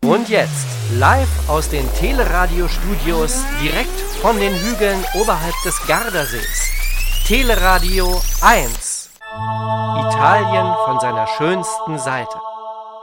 Und jetzt, live aus den Teleradio-Studios, direkt von den Hügeln oberhalb des Gardasees. Teleradio 1. Italien von seiner schönsten Seite.